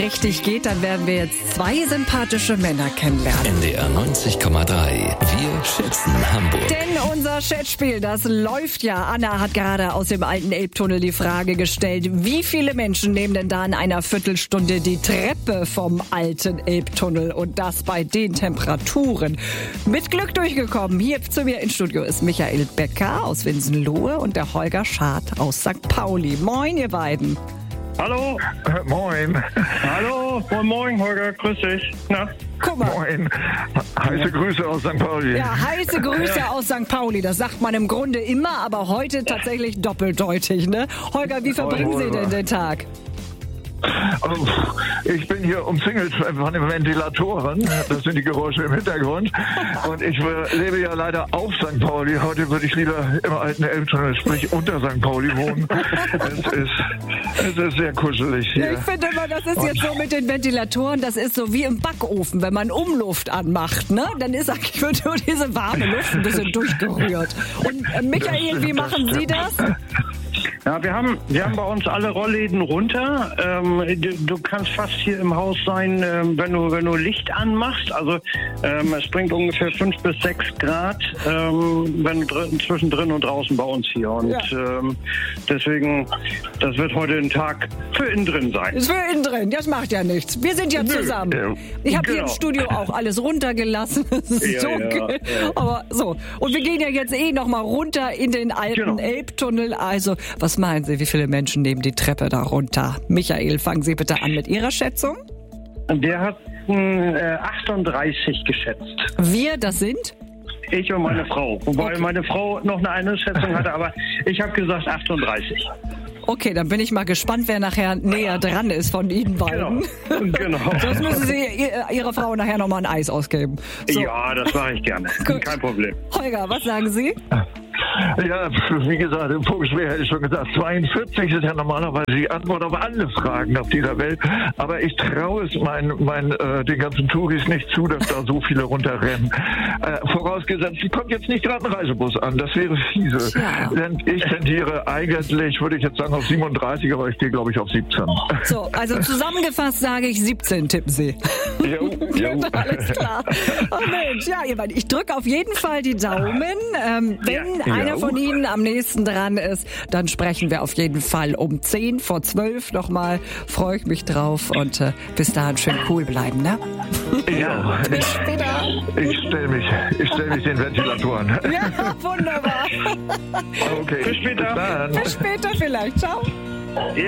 richtig geht, dann werden wir jetzt zwei sympathische Männer kennenlernen. NDR 90,3. Wir schätzen Hamburg. Denn unser Chatspiel, das läuft ja. Anna hat gerade aus dem alten Elbtunnel die Frage gestellt, wie viele Menschen nehmen denn da in einer Viertelstunde die Treppe vom alten Elbtunnel? Und das bei den Temperaturen. Mit Glück durchgekommen. Hier zu mir ins Studio ist Michael Becker aus Winsenlohe und der Holger Schad aus St. Pauli. Moin, ihr beiden. Hallo. Moin. Hallo. Moin, Holger. Grüß dich. Na? Guck mal. Moin. Heiße Grüße aus St. Pauli. Ja, heiße Grüße aus St. Pauli. Das sagt man im Grunde immer, aber heute tatsächlich doppeldeutig, ne? Holger, wie verbringen Sie denn den Tag? Ich bin hier umzingelt von den Ventilatoren. Das sind die Geräusche im Hintergrund. Und ich lebe ja leider auf St. Pauli. Heute würde ich lieber im alten Elbtunnel, sprich unter St. Pauli wohnen. Es ist sehr kuschelig hier. Ja, ich finde immer, das ist jetzt so mit den Ventilatoren, das ist so wie im Backofen, wenn man Umluft anmacht, ne? Dann ist eigentlich wird nur diese warme Luft ein bisschen durchgerührt. Und Michael, wie machen Sie das? Ja, wir haben bei uns alle Rollläden runter. Du kannst fast hier im Haus sein, wenn du Licht anmachst. Also es bringt ungefähr 5 bis 6 Grad, wenn zwischen drin und draußen bei uns hier. Und deswegen, das wird heute ein Tag für innen drin sein. Ist für innen drin, das macht ja nichts. Wir sind ja zusammen. Ich habe hier im Studio auch alles runtergelassen. Es ist dunkel. Ja. Aber so. Und wir gehen ja jetzt noch mal runter in den alten Elbtunnel. Also, was meinen Sie, wie viele Menschen nehmen die Treppe da runter? Michael, fangen Sie bitte an mit Ihrer Schätzung. Der hat 38 geschätzt. Wir, das sind? Ich und meine Frau. Wobei meine Frau noch eine andere Schätzung hatte, aber ich habe gesagt 38. Okay, dann bin ich mal gespannt, wer nachher näher dran ist von Ihnen beiden. Genau. Sonst müssen Sie Ihrer Frau nachher nochmal ein Eis ausgeben. So. Ja, das mache ich gerne. Gut. Kein Problem. Holger, was sagen Sie? Ja, wie gesagt, im Vorgespräch hätte ich schon gesagt, 42 ist ja normalerweise die Antwort auf alle Fragen auf dieser Welt. Aber ich traue es den ganzen Touris nicht zu, dass da so viele runterrennen. Vorausgesetzt, es kommt jetzt nicht gerade ein Reisebus an, das wäre fiese. Ja. Denn ich tendiere eigentlich, würde ich jetzt sagen, auf 37, aber ich gehe, glaube ich, auf 17. So, also zusammengefasst sage ich 17, tippen Sie. Jo. Alles klar. Oh Mensch, ja, ihr beiden, ich drücke auf jeden Fall die Daumen. Wenn einer von Ihnen am nächsten dran ist, dann sprechen wir auf jeden Fall um 10 vor 12 nochmal. Freue ich mich drauf und bis dahin schön cool bleiben, ne? Ja. Bis später. Ich stell mich den Ventilatoren. Ja, wunderbar. Okay. Bis später. Bis dann. Bis später vielleicht. Ciao.